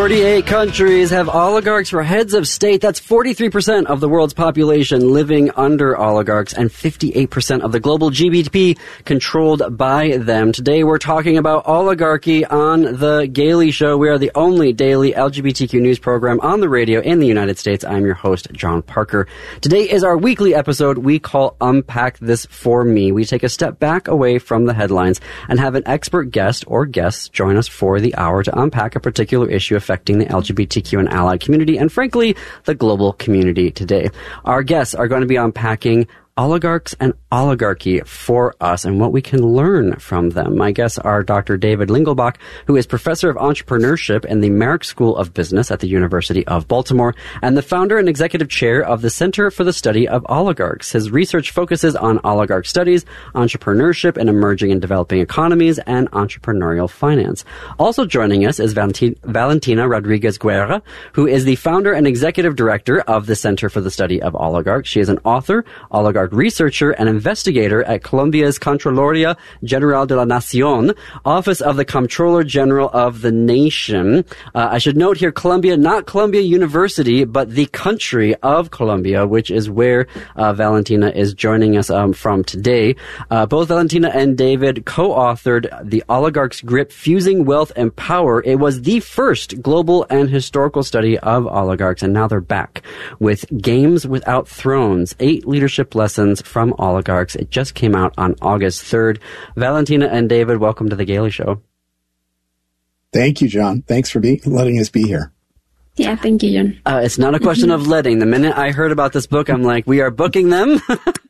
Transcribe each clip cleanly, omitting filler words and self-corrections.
48 countries have oligarchs for heads of state. That's 43% of the world's population living under oligarchs and 58% of the global GDP controlled by them. Today we're talking about oligarchy on The Gailey Show. We are the only daily LGBTQ news program on the radio in the United States. I'm your host, John Parker. Today is our weekly episode we call Unpack This For Me. We take a step back away from the headlines and have an expert guest or guests join us for the hour to unpack a particular issue affecting the LGBTQ and allied community and, frankly, the global community today. Our guests are going to be unpacking oligarchs and oligarchy for us and what we can learn from them. My guests are Dr. David Lingelbach, who is professor of entrepreneurship in the Merrick School of Business at the University of Baltimore and the founder and executive chair of the Center for the Study of Oligarchs. His research focuses on oligarch studies, entrepreneurship in emerging and developing economies, and entrepreneurial finance. Also joining us is Valentina Rodriguez Guerra, who is the founder and executive director of the Center for the Study of Oligarchs. She is an author, oligarch researcher, and investigator at Colombia's Contraloría General de la Nación, Office of the Comptroller General of the Nation. I should note here, Colombia, not Columbia University, but the country of Colombia, which is where Valentina is joining us from today. Both Valentina and David co-authored The Oligarch's Grip, Fusing Wealth and Power. It was the first global and historical study of oligarchs, and now they're back with Games Without Thrones, 8 leadership lessons from oligarchs. It just came out on August 3rd. Valentina and David, welcome to The Gailey Show. Thank you, John. Thanks for letting us be here. Yeah, thank you, John. It's not a question of letting. The minute I heard about this book, I'm like, we are booking them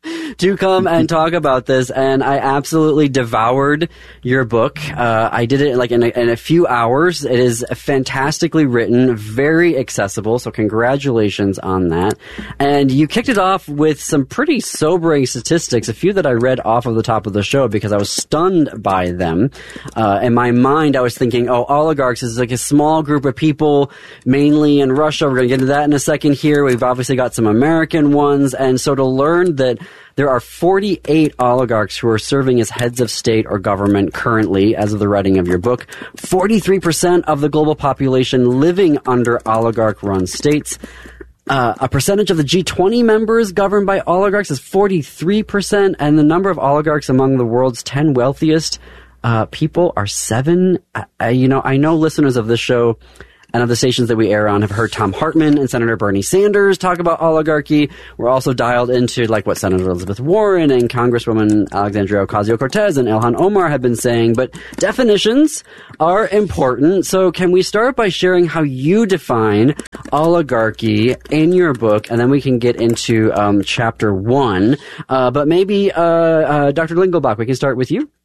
to come and talk about this. And I absolutely devoured your book. I did it like in a few hours. It is fantastically written, very accessible. So congratulations on that. And you kicked it off with some pretty sobering statistics, a few that I read off of the top of the show because I was stunned by them. In my mind, I was thinking, oligarchs is like a small group of people, mainly in Russia. We're going to get into that in a second here. We've obviously got some American ones. And so to learn that there are 48 oligarchs who are serving as heads of state or government currently, as of the writing of your book, 43% of the global population living under oligarch-run states. A percentage of the G20 members governed by oligarchs is 43%, and the number of oligarchs among the world's 10 wealthiest people are 7. I know listeners of this show and of the stations that we air on have heard Thom Hartmann and Senator Bernie Sanders talk about oligarchy. We're also dialed into like what Senator Elizabeth Warren and Congresswoman Alexandria Ocasio-Cortez and Ilhan Omar have been saying, but definitions are important. So can we start by sharing how you define oligarchy in your book, and then we can get into chapter 1. But maybe Dr. Lingelbach, we can start with you.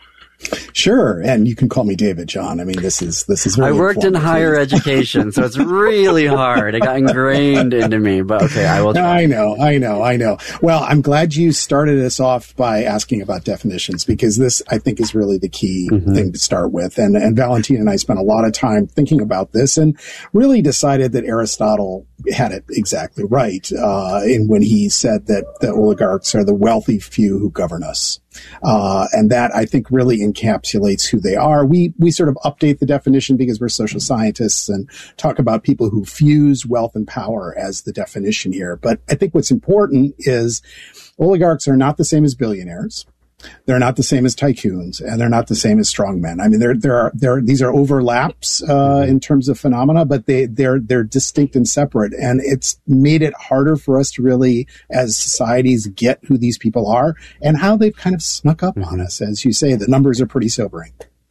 Sure, and you can call me David, John. I mean, this is very I worked in higher education, so it's really hard. It got ingrained into me, but okay, I will try. I know. Well, I'm glad you started us off by asking about definitions, because this, I think, is really the key thing to start with. And Valentina and I spent a lot of time thinking about this and really decided that Aristotle had it exactly right when he said that the oligarchs are the wealthy few who govern us. And that, I think, really encapsulates who they are. We sort of update the definition because we're social scientists and talk about people who fuse wealth and power as the definition here. But I think what's important is oligarchs are not the same as billionaires. They're not the same as tycoons, and they're not the same as strongmen. I mean, these are overlaps in terms of phenomena, but they're distinct and separate, and it's made it harder for us to really, as societies, get who these people are and how they've kind of snuck up on us. As you say, the numbers are pretty sobering.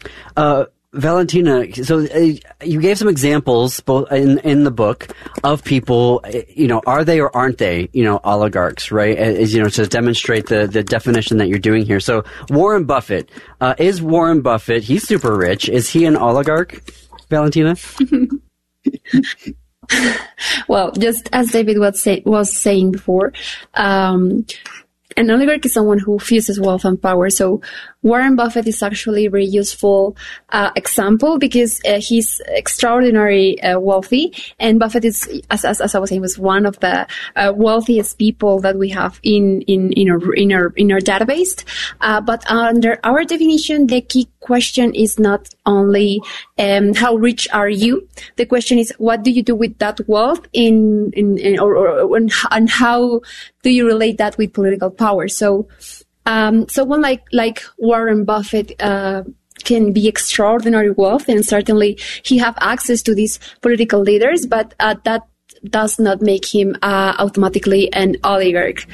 Valentina, so you gave some examples both in the book of people, are they or aren't they, oligarchs, right? To demonstrate the definition that you're doing here. So Warren Buffett, is Warren Buffett, he's super rich. Is he an oligarch, Valentina? Well, just as David was saying before, an oligarch is someone who fuses wealth and power. So Warren Buffett is actually a very useful example because he's extraordinarily wealthy, and Buffett is, as I was saying, was one of the wealthiest people that we have in our database. But under our definition, the key question is not only how rich are you. The question is, what do you do with that wealth and how do you relate that with political power? So someone like Warren Buffett can be extraordinary wealth, and certainly he have access to these political leaders, but that does not make him automatically an oligarch.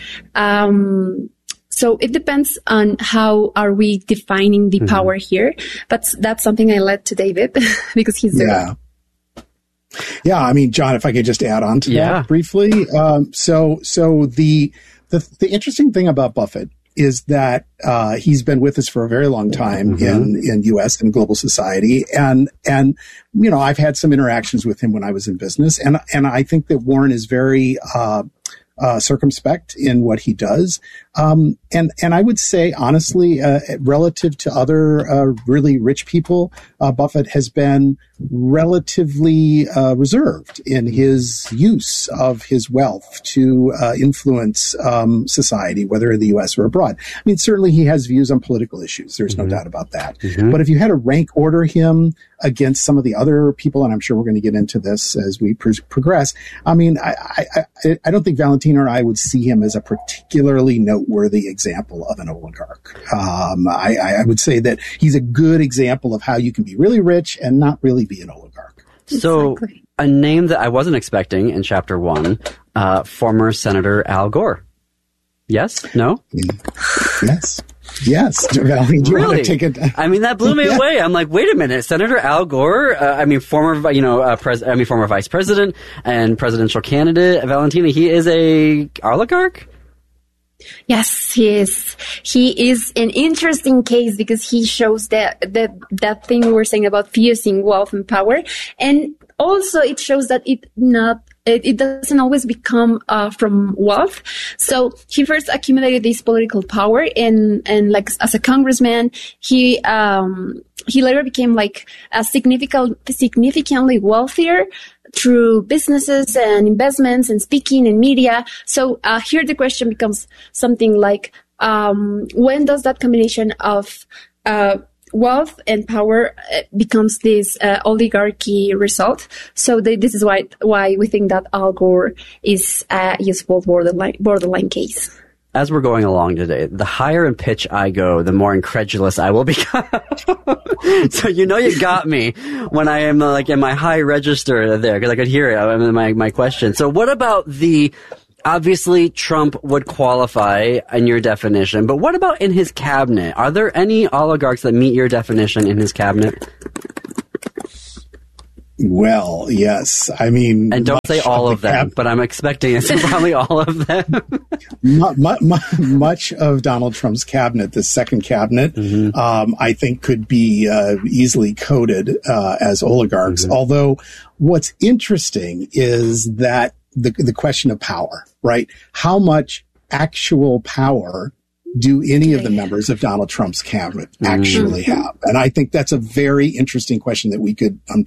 So it depends on how are we defining the power here, but that's something I led to David because he's there. Yeah, I mean, John, if I could just add on to that briefly. So the interesting thing about Buffett is that he's been with us for a very long time in U.S. and global society, and I've had some interactions with him when I was in business, and I think that Warren is very circumspect in what he does. And I would say, honestly, relative to other really rich people, Buffett has been relatively reserved in his use of his wealth to influence society, whether in the U.S. or abroad. I mean, certainly he has views on political issues. There's no doubt about that. But if you had to rank order him against some of the other people, and I'm sure we're going to get into this as we progress, I mean, I don't think Valentina or I would see him as a particularly noteworthy example of an oligarch. I would say that he's a good example of how you can be really rich and not really be an oligarch. So a name that I wasn't expecting in chapter 1, former Senator Al Gore. Yes? No? Yes. Yes. Valerie, do you want to take it? I mean, that blew me away. I'm like, wait a minute. Senator Al Gore, former vice president and presidential candidate, Valentina, he is a oligarch? Yes, he is. He is an interesting case because he shows that thing we were saying about fusing wealth and power. And also it shows that it doesn't always become from wealth. So he first accumulated this political power, and like as a congressman, he later became like a significantly wealthier through businesses and investments and speaking and media. So here the question becomes something like, when does that combination of wealth and power becomes this oligarchy result? So this is why we think that Al Gore is a useful borderline case. As we're going along today, the higher in pitch I go, the more incredulous I will become. So you got me when I am in my high register there, because I could hear it in my question. So what about obviously Trump would qualify in your definition, but what about in his cabinet? Are there any oligarchs that meet your definition in his cabinet? Well, yes. I mean, and don't say all of them, but I'm expecting it's probably all of them. Much of Donald Trump's cabinet, the second cabinet, I think could be easily coded as oligarchs. Although what's interesting is that the question of power, right? How much actual power do any of the members of Donald Trump's cabinet actually have? And I think that's a very interesting question that we could